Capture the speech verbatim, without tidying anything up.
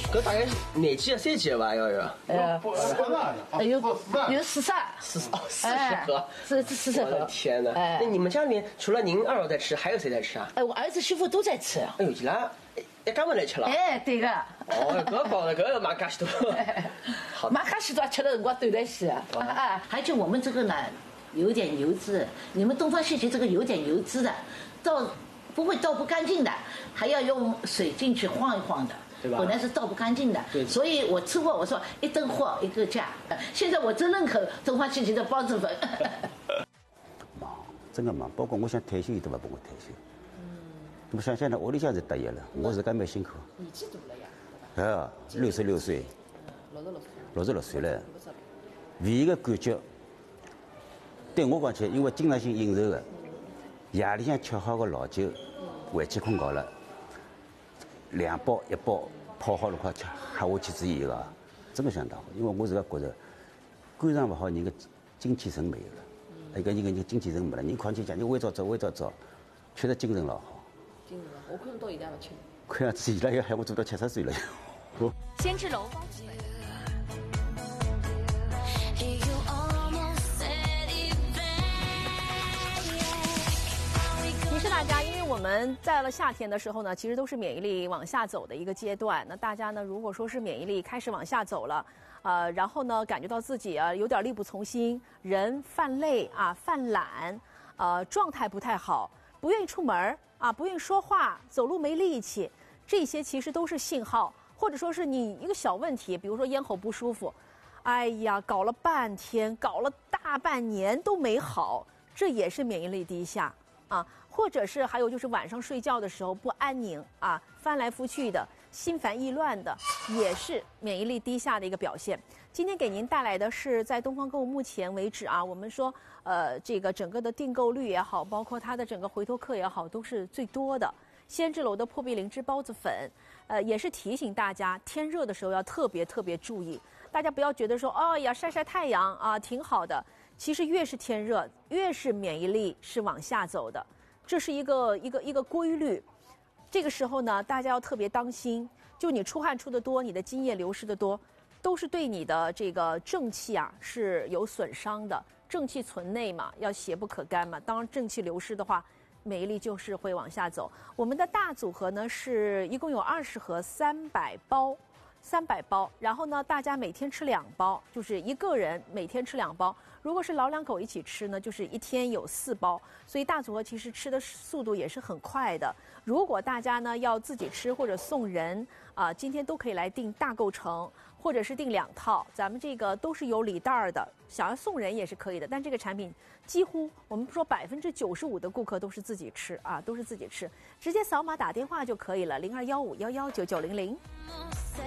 搿大概是廿几个、三几个吧？要有。 呃，有有四十， 四十哦，四十盒， 四四十盒。 我的天哪！那你们家里面除了您二老在吃，还有谁在吃啊？ 哎，我儿子媳妇都在吃。 哎呦，伊拉一家门来吃了。 哎，对个。 哦，搿搞的搿个买介许多。 好，买介许多吃的辰光对得起啊！啊，而且我们这个呢，有点油脂，你们东方细芹这个有点油脂的，倒不会倒不干净的，还要用水进去晃一晃的。对吧？本来是倒不干净的，所以我吃过，我说一顿货一个价。现在我真认可东方细芹的包子粉。 忙，真的忙，包括我想退休，伊都不帮我退休。嗯。我想想呢，屋里向是得意了，我自家蛮辛苦。 年纪大了呀。 啊，六十六岁。 六十六岁。 六十六岁了。唯一个感觉，对我讲起，因为经常性应酬的，夜里向吃好个老酒，回去困觉了。两包一包泡好了快吃，喝下去只有一个，真的相当好。因为我自个觉着，肝脏不好，人的精气神没有了，一个人个精气神没了，人况且讲你微早走微早走，确实精神老好。 精神老，我可能到现在还不吃。 看样子伊拉要喊我做到七十岁了。 先吃楼包子粉。提示大家，因为我们在了夏天的时候呢，其实都是免疫力往下走的一个阶段。那大家呢，如果说是免疫力开始往下走了，呃，然后呢，感觉到自己啊有点力不从心，人犯累啊，犯懒，呃，状态不太好，不愿意出门啊，不愿意说话，走路没力气，这些其实都是信号，或者说是你一个小问题，比如说咽喉不舒服，哎呀，搞了半天，搞了大半年都没好，这也是免疫力低下。啊，或者是还有就是晚上睡觉的时候不安宁啊，翻来覆去的，心烦意乱的，也是免疫力低下的一个表现。今天给您带来的是在东方购物目前为止啊，我们说呃这个整个的订购率也好，包括它的整个回头客也好，都是最多的。先知楼的破壁灵芝包子粉，呃，也是提醒大家天热的时候要特别特别注意，大家不要觉得说哦呀晒晒太阳啊挺好的。其实越是天热，越是免疫力是往下走的，这是一个一个一个规律。这个时候呢，大家要特别当心，就你出汗出的多，你的津液流失的多，都是对你的这个正气啊是有损伤的。正气存内嘛，要邪不可干嘛。当正气流失的话，免疫力就是会往下走。我们的大组合呢是一共有二十盒，三百包。三百包，然后呢，大家每天吃两包，就是一个人每天吃两包。如果是老两口一起吃呢，就是一天有四包。所以大组合其实吃的速度也是很快的。如果大家呢要自己吃或者送人啊、呃，今天都可以来订大购城，或者是订两套，咱们这个都是有礼袋的。想要送人也是可以的，但这个产品几乎我们说百分之九十五的顾客都是自己吃啊，都是自己吃，直接扫码打电话就可以了，零二幺五幺幺九九零零。